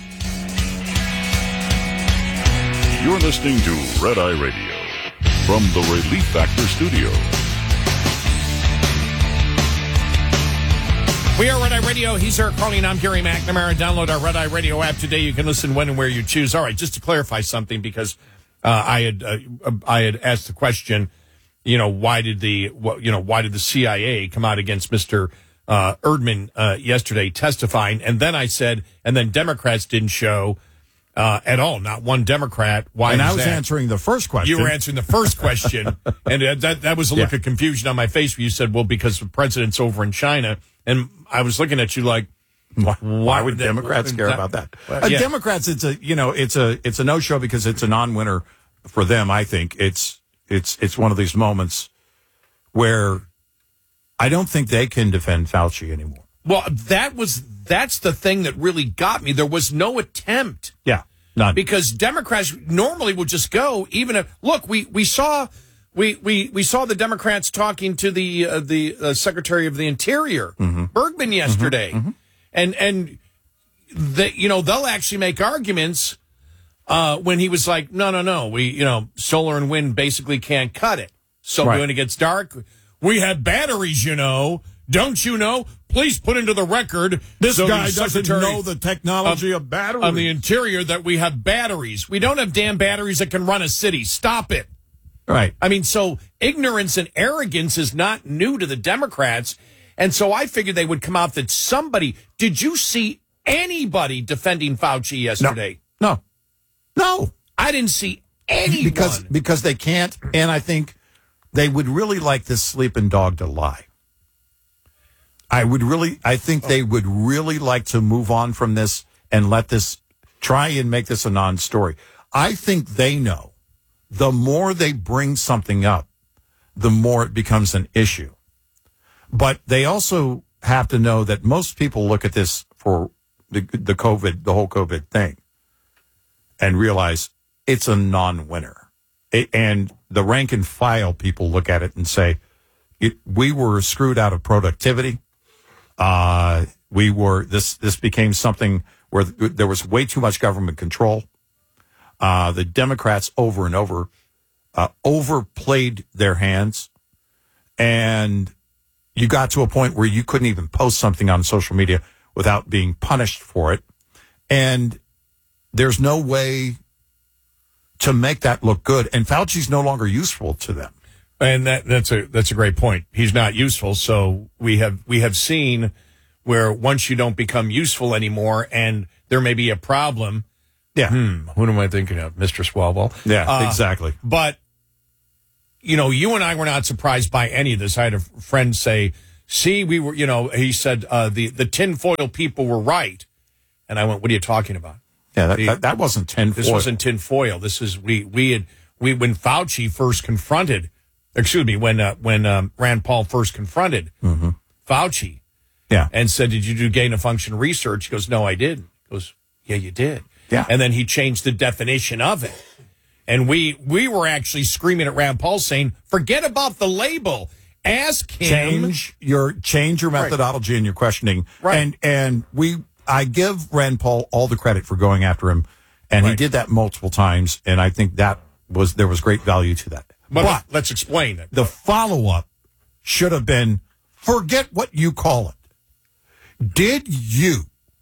You're listening to Red Eye Radio from the Relief Factor Studio. We are Red Eye Radio. He's Eric Carly, and I'm Gary McNamara. Download our Red Eye Radio app today. You can listen when and where you choose. All right, just to clarify something, because uh, I had uh, I had asked the question, you know, why did the what, you know why did the C I A come out against Mister Uh, Erdman uh, yesterday testifying, and then I said, and then Democrats didn't show uh, at all, not one Democrat. Why? And is I was that? answering the first question. You were answering the first question, and uh, that that was a look Yeah. of confusion on my face where you said, well, because the president's over in China. And I was looking at you like, why, why would that, Democrats care that, about that? Uh, uh, yeah. Democrats, it's a you know, it's a it's a no show because it's a non-winner for them. I think it's it's it's one of these moments where I don't think they can defend Fauci anymore. Well, that was that's the thing that really got me. There was no attempt. Yeah, none. Because Democrats normally would just go, even if look, we we saw. We, we we saw the Democrats talking to the uh, the uh, Secretary of the Interior, mm-hmm. Bergman, yesterday, mm-hmm. and and they, you know they'll actually make arguments uh, when he was like, no no no, we you know solar and wind basically can't cut it. So Right. when it gets dark, we have batteries, you know, don't you know? Please put into the record This so guy the doesn't Secretary know the technology of batteries. on the Interior that we have batteries. We don't have damn batteries that can run a city. Stop it. Right. I mean, so ignorance and arrogance is not new to the Democrats. And so I figured they would come out that somebody, did you see anybody defending Fauci yesterday? No. No. I didn't see anyone. Because, because they can't, and I think they would really like this sleeping dog to lie. I would really, I think they would really like to move on from this and let this, try and make this a non-story. I think they know the more they bring something up, the more it becomes an issue. But they also have to know that most people look at this for the, the COVID, the whole COVID thing, and realize it's a non-winner. It, and the rank and file people look at it and say, it, we were screwed out of productivity. Uh, we were, this, this became something where there was way too much government control. Uh, the Democrats over and over uh, overplayed their hands, and you got to a point where you couldn't even post something on social media without being punished for it. And there's no way to make that look good. And Fauci's no longer useful to them. And that, that's a that's a great point. He's not useful. So we have we have seen where once you don't become useful anymore and there may be a problem. Yeah. Hmm, who am I thinking of? Mister Swalwell. Yeah, Uh, exactly. But, you know, you and I were not surprised by any of this. I had a friend say, see, we were, you know, he said uh, the, the tinfoil people were right. And I went, what are you talking about? Yeah, that, The- that, that wasn't tinfoil. This wasn't tinfoil. This is, we, we had, we, when Fauci first confronted, excuse me, when, uh, when um, Rand Paul first confronted Mm-hmm. Fauci. Yeah. And said, did you do gain of function research? He goes, no, I didn't. He goes, yeah, you did. Yeah. And then he changed the definition of it. And we we were actually screaming at Rand Paul saying, forget about the label. Ask him. Change your change your methodology and your questioning. Right. And and we I give Rand Paul all the credit for going after him. And he Right. did that multiple times. And I think that was there was great value to that. But, But let's explain it. the follow up should have been forget what you call it. Did you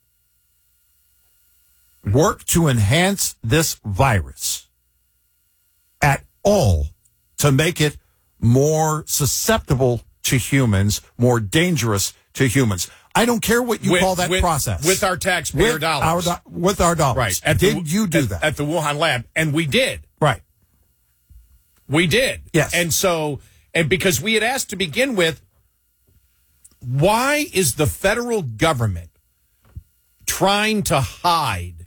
work to enhance this virus at all to make it more susceptible to humans, more dangerous to humans? I don't care what you With- call that with- process. with our taxpayer With dollars. Our, do- with our dollars. Right. At Did the, you do at, that? At the Wuhan lab. And we did. Right. We did. Yes. And so, and because we had asked to begin with, why is the federal government trying to hide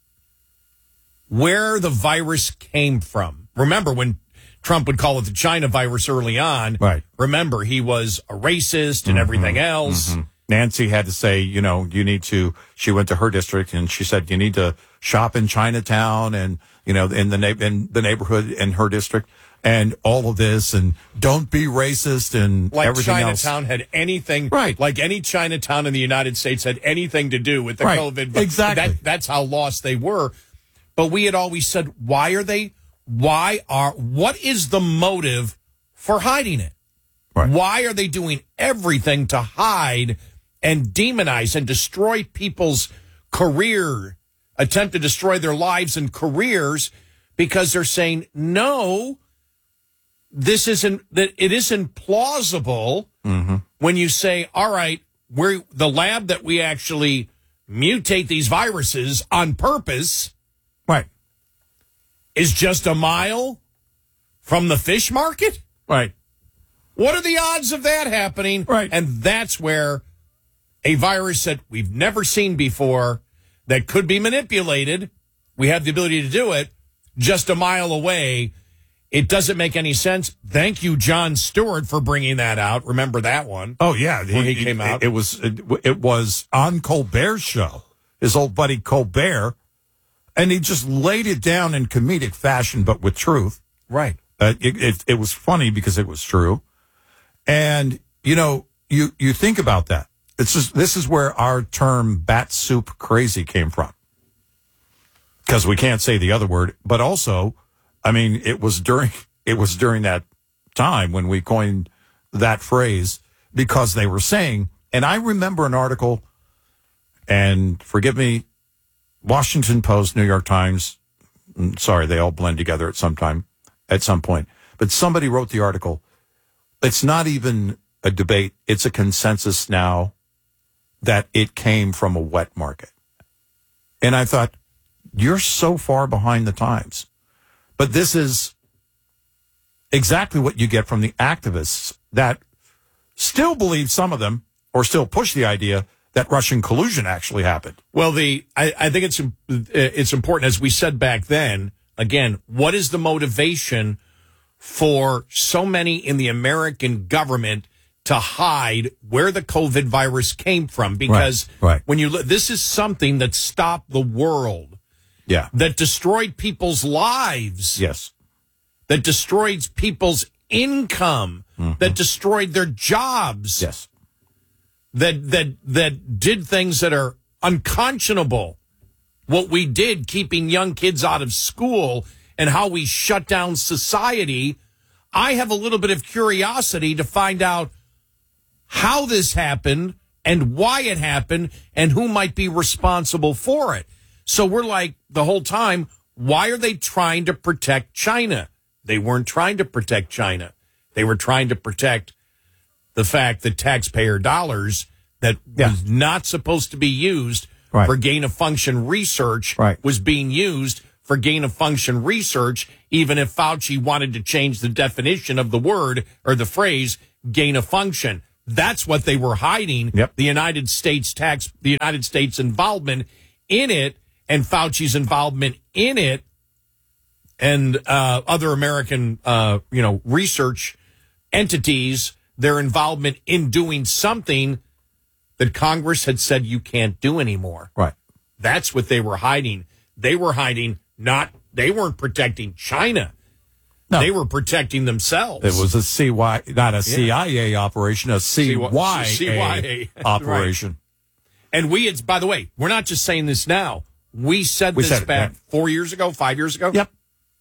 where the virus came from? Remember when Trump would call it the China virus early on? Right. Remember, he was a racist and everything else. Mhm. Nancy had to say, you know, you need to, she went to her district and she said, you need to shop in Chinatown and, you know, in the, na- in the neighborhood in her district and all of this and don't be racist and Like everything else. Chinatown had anything, Right. like any Chinatown in the United States had anything to do with the Right. COVID. But Exactly. That, that's how lost they were. But we had always said, why are they, why are, what is the motive for hiding it? Right. Why are they doing everything to hide and demonize and destroy people's career, attempt to destroy their lives and careers because they're saying, no, this isn't, that it isn't plausible Mm-hmm. when you say, all right, we're the lab that we actually mutate these viruses on purpose Right. is just a mile from the fish market? Right. What are the odds of that happening? Right. And that's where a virus that we've never seen before that could be manipulated, we have the ability to do it, just a mile away. It doesn't make any sense. Thank you, Jon Stewart, for bringing that out. Remember that one? Oh, yeah. When he came out. It was, it, it was on Colbert's show, his old buddy Colbert, and he just laid it down in comedic fashion, but with truth. Right. Uh, it, it, it was funny because it was true. And, you know, you, you think about that. It's just, this is where our term bat soup crazy came from. Because we can't say the other word. But also, I mean, it was during, it was during that time when we coined that phrase because they were saying, and I remember an article, and forgive me, Washington Post, New York Times, sorry, they all blend together at some time, at some point. But somebody wrote the article. It's not even a debate. It's a consensus now that it came from a wet market. And I thought, you're so far behind the times. But this is exactly what you get from the activists that still believe, some of them, or still push the idea that Russian collusion actually happened. Well, the I, I think it's it's important, as we said back then, again, what is the motivation for so many in the American government to hide where the COVID virus came from? Because Right, right. when you look, this is something that stopped the world, Yeah. that destroyed people's lives, Yes. that destroyed people's income, that destroyed their jobs, Yes. that that that did things that are unconscionable. What we did, keeping young kids out of school, and how we shut down society. I have a little bit of curiosity to find out how this happened and why it happened and who might be responsible for it. So we're like, the whole time, why are they trying to protect China? They weren't trying to protect China. They were trying to protect the fact that taxpayer dollars that yeah. was not supposed to be used right. for gain-of-function research right. was being used for gain-of-function research, even if Fauci wanted to change the definition of the word or the phrase gain-of-function. That's what they were hiding, yep. the United States tax, the United States involvement in it, and Fauci's involvement in it, and uh, other American, uh, you know, research entities, their involvement in doing something that Congress had said you can't do anymore. Right. That's what they were hiding. They were hiding not, they weren't protecting China. No. They were protecting themselves. It was a C Y, not a yeah. C I A operation, a C Y A, C Y A operation. Right. And we, it's, by the way, we're not just saying this now. We said we this said back it, yeah. four years ago, five years ago. Yep.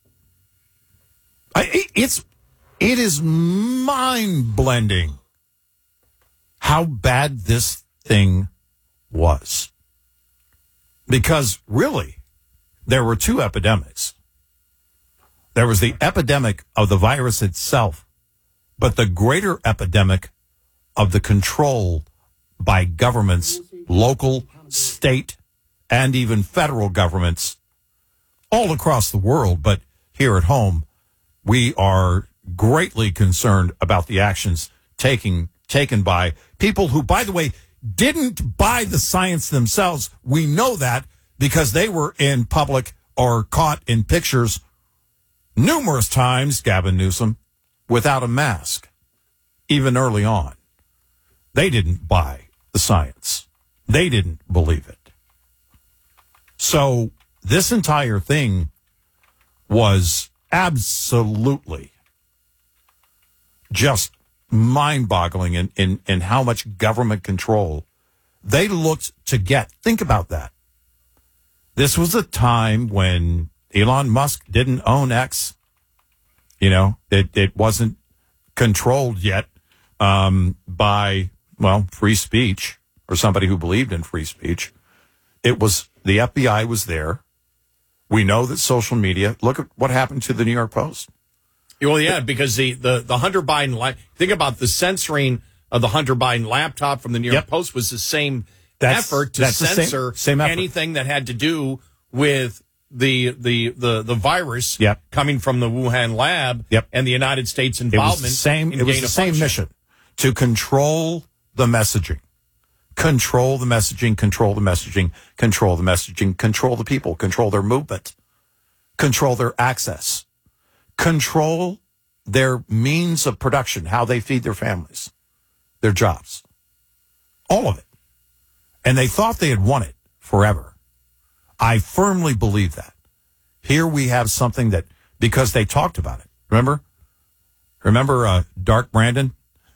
I, it's, it is mind-blending how bad this thing was. Because really, there were two epidemics. There was the epidemic of the virus itself, but the greater epidemic of the control by governments, local, state, and even federal governments all across the world. But here at home, we are greatly concerned about the actions taking, taken by people who, by the way, didn't buy the science themselves. We know that because they were in public or caught in pictures numerous times, Gavin Newsom, without a mask, even early on. They didn't buy the science. They didn't believe it. So this entire thing was absolutely just mind-boggling in, in, in how much government control they looked to get. Think about that. This was a time when Elon Musk didn't own X. You know, it, it wasn't controlled yet um, by, well, free speech or somebody who believed in free speech. It was, the F B I was there. We know that social media, look at what happened to the New York Post. Well, yeah, because the, the, the Hunter Biden, la- think about the censoring of the Hunter Biden laptop from the New York yep. Post was the same that's, effort to that's censor same, same anything that had to do with the the the, the virus yep. coming from the Wuhan lab yep. and the United States involvement. It was the same, in it was the same function. mission, to control the messaging. Control the messaging, control the messaging, control the messaging, control the people, control their movement, control their access, control their means of production, how they feed their families, their jobs, all of it. And they thought they had won it forever. I firmly believe that. Here we have something that, because they talked about it. Remember? Remember uh, Dark Brandon?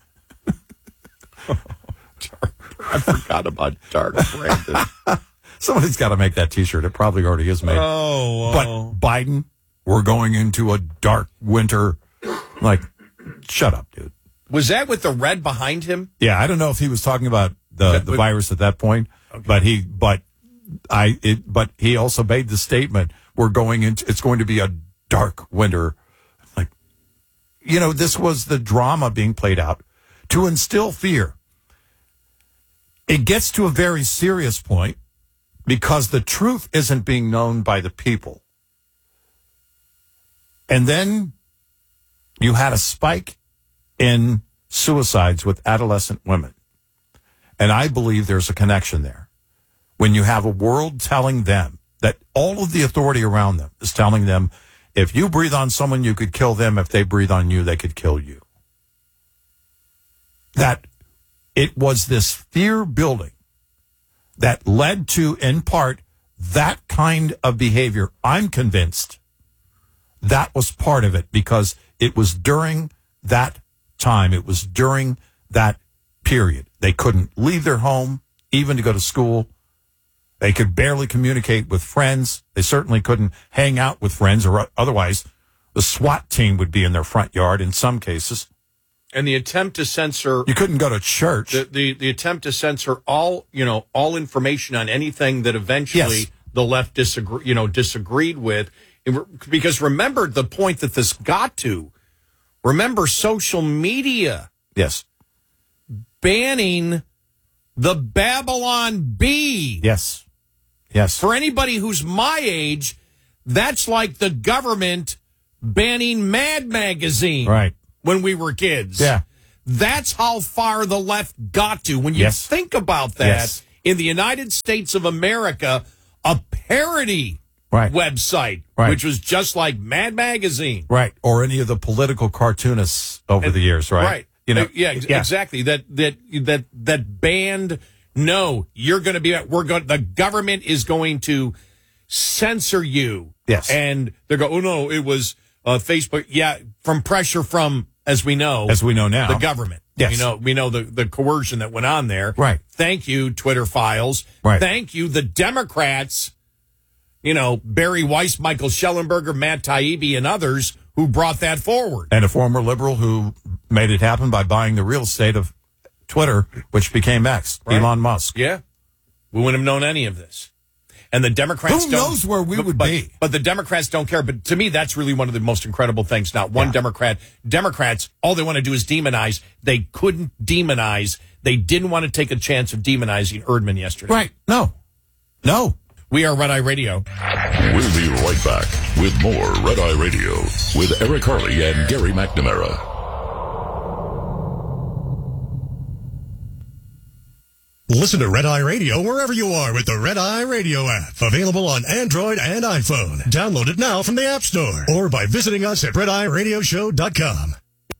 I forgot about Dark Brandon. Somebody's got to make that T-shirt. It probably already is made. Oh, wow. But Biden, we're going into a dark winter. Like, shut up, dude. Was that with the red behind him? Yeah, I don't know if he was talking about the, that, the virus at that point, okay. but he, but I, it, but he also made the statement: we're going into, it's going to be a dark winter. Like, you know, this was the drama being played out to instill fear. It gets to a very serious point because the truth isn't being known by the people. And then you had a spike in suicides with adolescent women. And I believe there's a connection there. When you have a world telling them that all of the authority around them is telling them, if you breathe on someone, you could kill them. If they breathe on you, they could kill you. That it was this fear building that led to, in part, that kind of behavior. I'm convinced that was part of it because it was during that time. It was during that period. They couldn't leave their home, even to go to school. They could barely communicate with friends. They certainly couldn't hang out with friends, or otherwise the SWAT team would be in their front yard in some cases. And the attempt to censor you couldn't go to church. The, the the attempt to censor all you know all information on anything that eventually Yes. the left disagree you know disagreed with, because remember the point that this got to. Remember social media. Yes. Banning the Babylon Bee. Yes. Yes. For anybody who's my age, that's like the government banning Mad Magazine. Right. When we were kids. Yeah. That's how far the left got to. When you Yes. think about that, Yes. in the United States of America, a parody Right. website, Right. which was just like Mad Magazine. Right. Or any of the political cartoonists over And- the years, right? Right. You know, Uh, yeah, ex- yeah. exactly. That that that that banned. No, you're going to be. We're going. The government is going to censor you. Yes. And they're going. Oh no, it was uh, Facebook. Yeah, from pressure from, as we know, As we know now. the government. Yes. You know, we know the the coercion that went on there. Right. Thank you, Twitter files. Right. Thank you, the Democrats. You know, Barry Weiss, Michael Schellenberger, Matt Taibbi, and others who brought that forward. And a former liberal who made it happen by buying the real estate of Twitter, which became X, Right. Elon Musk. Yeah. We wouldn't have known any of this. And the Democrats Who don't, knows where we but, would but, be? But the Democrats don't care. But to me, that's really one of the most incredible things. Not one Yeah. Democrat. Democrats, all they want to do is demonize. They couldn't demonize. They didn't want to take a chance of demonizing Erdman yesterday. Right. No. No. We are Red Eye Radio. We'll be right back with more Red Eye Radio with Eric Harley and Gary McNamara. Listen to Red Eye Radio wherever you are with the Red Eye Radio app. Available on Android and iPhone. Download it now from the App Store or by visiting us at red eye radio show dot com.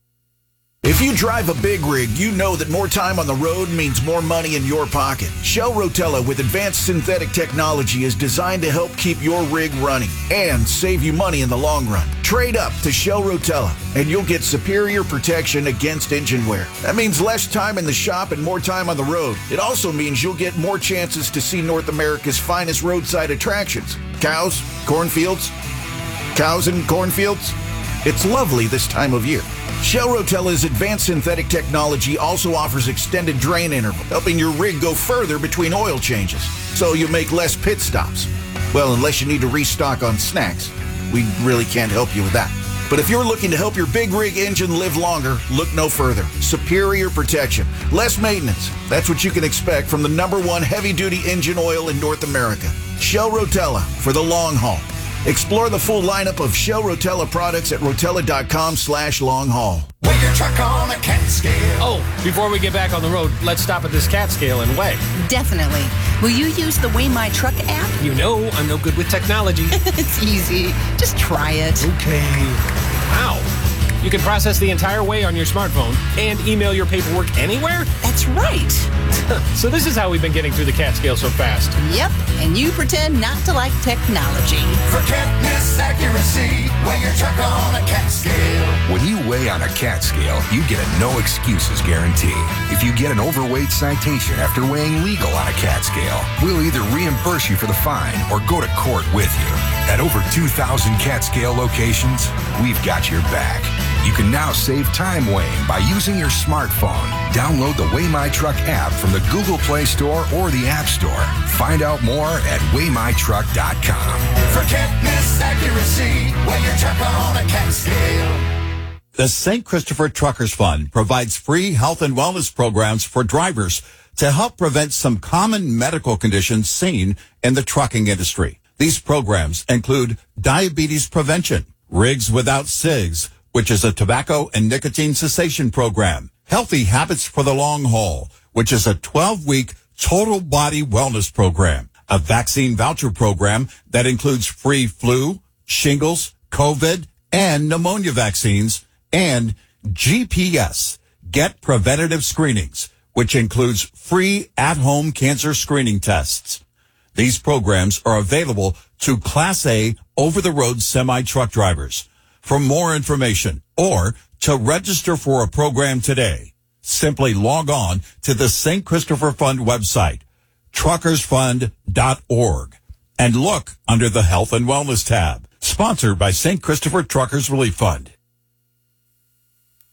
If you drive a big rig, you know that more time on the road means more money in your pocket. Shell Rotella with advanced synthetic technology is designed to help keep your rig running and save you money in the long run. Trade up to Shell Rotella and you'll get superior protection against engine wear. That means less time in the shop and more time on the road. It also means you'll get more chances to see North America's finest roadside attractions. Cows, cornfields, cows and cornfields. It's lovely this time of year. Shell Rotella's advanced synthetic technology also offers extended drain interval, helping your rig go further between oil changes, so you make less pit stops. Well, unless you need to restock on snacks. We really can't help you with that. But if you're looking to help your big rig engine live longer, look no further. Superior protection, less maintenance. That's what you can expect from the number one heavy-duty engine oil in North America. Shell Rotella for the long haul. Explore the full lineup of Shell Rotella products at rotella.com slash long haul. Weigh your truck on a cat scale. Oh, before we get back on the road, let's stop at this cat scale and weigh. Definitely. Will you use the Weigh My Truck app? You know I'm no good with technology. It's easy. Just try it. Okay. Wow. You can process the entire weigh on your smartphone and email your paperwork anywhere? That's right. So this is how we've been getting through the cat scale so fast. Yep. And you pretend not to like technology. For can't miss accuracy, weigh your truck on a cat scale. When you weigh on a cat scale, you get a no excuses guarantee. If you get an overweight citation after weighing legal on a cat scale, we'll either reimburse you for the fine or go to court with you. At over two thousand cat scale locations, we've got your back. You can now save time weighing by using your smartphone. Download the Weigh My Truck app from the Google Play Store or the App Store. Find out more at weigh my truck dot com. For can't miss accuracy, weigh your truck on a cat scale. The Saint Christopher Truckers Fund provides free health and wellness programs for drivers to help prevent some common medical conditions seen in the trucking industry. These programs include diabetes prevention, Rigs Without Cigs, which is a tobacco and nicotine cessation program, Healthy Habits for the Long Haul, which is a twelve-week total body wellness program, a vaccine voucher program that includes free flu, shingles, COVID, and pneumonia vaccines, and G P S, Get Preventative Screenings, which includes free at-home cancer screening tests. These programs are available to Class A over-the-road semi-truck drivers. For more information or to register for a program today, simply log on to the Saint Christopher Fund website, truckers fund dot org, and look under the Health and Wellness tab. Sponsored by Saint Christopher Truckers Relief Fund.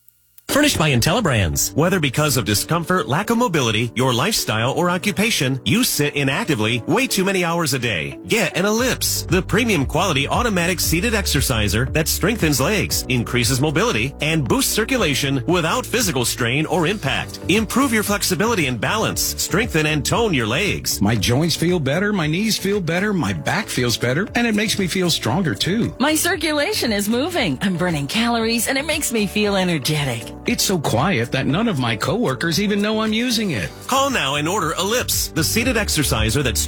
Furnished by IntelliBrands. Whether because of discomfort, lack of mobility, your lifestyle, or occupation, you sit inactively way too many hours a day. Get an Ellipse, the premium quality automatic seated exerciser that strengthens legs, increases mobility, and boosts circulation without physical strain or impact. Improve your flexibility and balance. Strengthen and tone your legs. My joints feel better, my knees feel better, my back feels better, and it makes me feel stronger too. My circulation is moving. I'm burning calories, and it makes me feel energetic. It's so quiet that none of my coworkers even know I'm using it. Call now and order Ellipse, the seated exerciser that's